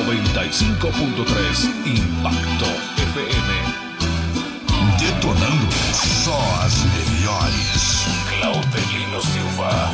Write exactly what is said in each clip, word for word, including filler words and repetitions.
noventa y cinco punto tres Impacto F M. Detonando só as melhores. Claudelino Silva.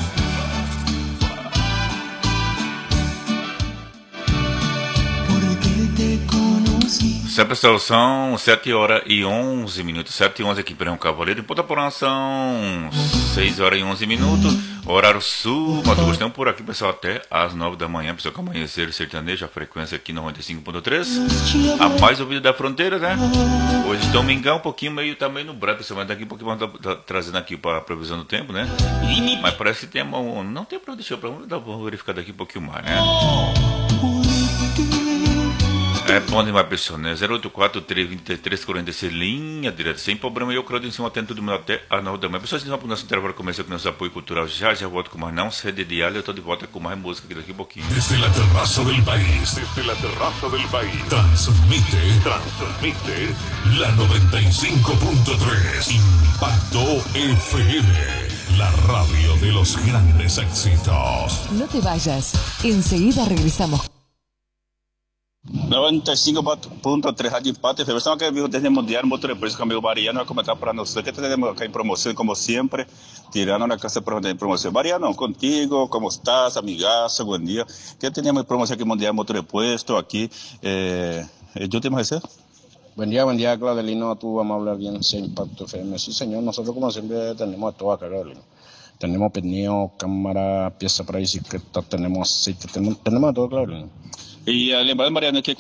Sempre pessoal, são sete horas e onze minutos, sete e onze aqui para um Cavaleiro. Em Ponta Porã são seis horas e onze minutos, horário sul, Mato Grosso. Estamos por aqui, pessoal, até às nove da manhã, pessoal, com amanhecer sertanejo, a frequência aqui no noventa e cinco ponto três, a mais ouvida da fronteira, né? Hoje domingão, um pouquinho meio também no breve, pessoal, mas daqui a pouquinho vamos estar trazendo aqui para a previsão do tempo, né? Mas parece que tem uma, não tem para deixar para vamos verificar daqui um pouquinho mais, né? É bom demais, pessoal, né? zero oito quatro, três dois três, quatro seis, linha direta, sem problema. Eu, Claudio, em cima, atento todo mundo até a nove da manhã. Pessoal, se não, para o nosso intervalo começar com o nosso apoio cultural. Já, já volto com mais, não cede de alho. Eu estou de volta com mais música aqui daqui a pouquinho. Desde la terraza del país, desde la terraza del país, transmite, transmite la noventa y cinco punto tres Impacto F M, la radio de los grandes éxitos. No te vayas, enseguida regresamos. noventa y cinco punto tres Rádio Impacto F M. Estamos aqui desde o Mundial Motor de Preço com o amigo Mariano. Vai comentar para nós que temos aqui em promoção, como sempre, tirando na casa de promoção. Mariano, contigo, como estás, amigaço, bom dia. Que temos promoção aqui Mundial Motor de Preço, aqui. Eh, ¿Yo te ese? Buen día, buen día, Claudelino, a tu amable audiencia Impacto F M. Sí, señor, nosotros como siempre tenemos todo acá, Claudelino. Tenemos pernillo, cámara, pieza para bicicleta, tenemos aceite, tenemos, tenemos todo, Claudelino. E lembrando, Mariano, que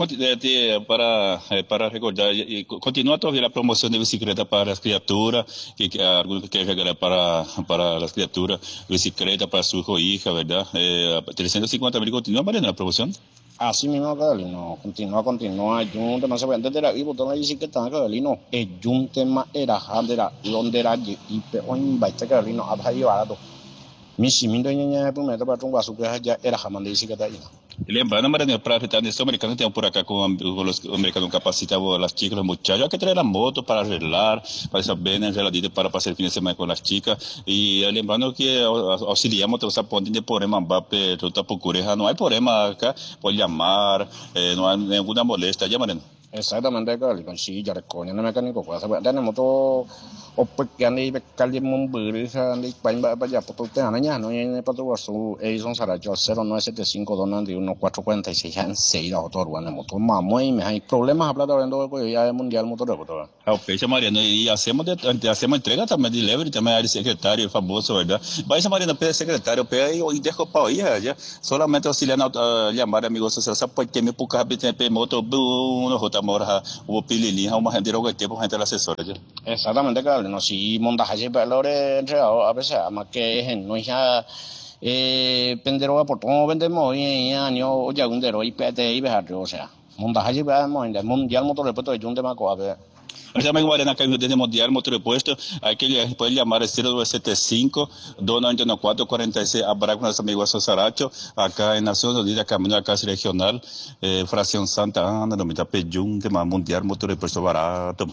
para, para recordar, e continua a ouvir a promoção de bicicleta para as criaturas, que, que alguns que querem regalar para, para as criaturas, bicicleta para sua hija, ¿verdad? Eh, trezentos e cinquenta mil continua, Mariano, a promoção? Así mismo, Claudelino, continúa, continúa, hay un tema, se puede enterar, y botón la bicicleta, Claudelino, es un tema, era, era, donde era, y peor, invite, Claudelino, a bajar y barato. Mi cimiento en el primer para un vaso que ya era jamás de bicicleta. E lembrando, Mariano, para a nesse americano, tem por acá com os americanos capacitados, as chicas, os muchachos, hay que traer a moto para arreglar, para saber, né, geladita para passar o fim de semana com as chicas. E lembrando que auxiliamos, você pode ter problema, para tu tá procurando, não há problema acá, pode chamar, eh, não há nenhuma moléstia, já, Mariano? Exactamente, Claudelino, sí, ya recogen el mecánico, pues, tenemos todo, o porque ande y calle Mumburi, ande y para allá, por todo te anaña, no hay para tu su Edison Saracho, cero nueve siete cinco, dos nueve uno, cuatro cuatro seis, seis, autor, bueno, motor, mamá, y me hay problemas, hablar hablando, pues, ya es mundial motor, pues. É o peixe, Mariano, e hacemos, de, hacemos entrega também de delivery, também é de secretário, famoso, verdade? Mas, Mariano, pede secretário, pede e derrubou aí, já, solamente auxiliando a chamar amigos sociais, só pode ter me por cabo de moto, no rota mora, o pililinha, uma rendeira o tempo, rendeira assessora, já. Exactamente, claro, no, si montaje, pero a veces, más que no ya, eh, pendero por todo, vendemos y año, ya un dero, y pete, y bejar, o sea, montaje, mundial motor de puesto, de un tema coave. Mas amigo Mariana, acá desde Mundial Motor de Puesto, aí que ele pode chamar cero nueve siete cinco, dos nueve cuatro, cuatro seis, abraço com nosso amigo Saracho, acá em Nações Unidas, caminho da Casa Regional, eh, Fração Santa Ana, no Mitapejum, tema Mundial Motor de Puesto barato.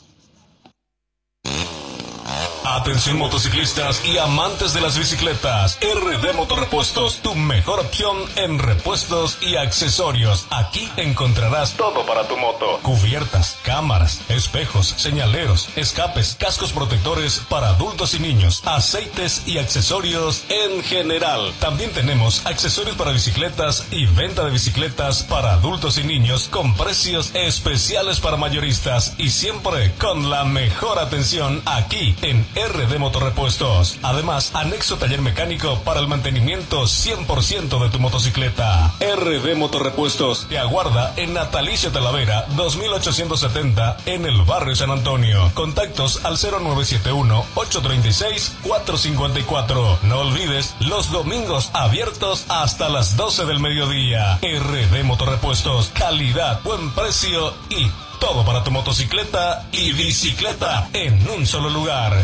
Atención motociclistas y amantes de las bicicletas. R D Motorrepuestos, tu mejor opción en repuestos y accesorios. Aquí encontrarás todo para tu moto. Cubiertas, cámaras, espejos, señaleros, escapes, cascos protectores para adultos y niños, aceites y accesorios en general. También tenemos accesorios para bicicletas y venta de bicicletas para adultos y niños con precios especiales para mayoristas y siempre con la mejor atención aquí en R D Motorrepuestos. Además, anexo taller mecánico para el mantenimiento cien por ciento de tu motocicleta. R D Motorrepuestos te aguarda en Natalicio Talavera, dos mil ochocientos setenta, en el barrio San Antonio. Contactos al cero nueve siete uno, ocho tres seis, cuatro cinco cuatro. No olvides, los domingos abiertos hasta las doce del mediodía. R D Motorrepuestos, calidad, buen precio y todo para tu motocicleta y bicicleta en un solo lugar.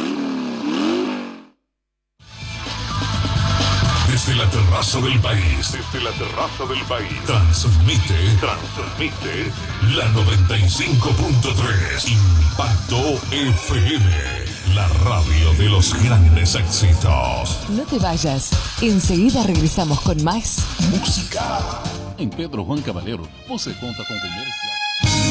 Desde la terraza del país, desde la terraza del país, transmite, transmite la noventa y cinco punto tres Impacto F M, la radio de los grandes éxitos. No te vayas, enseguida regresamos con más música. Em Pedro Juan Cavaleiro, você conta com comercial.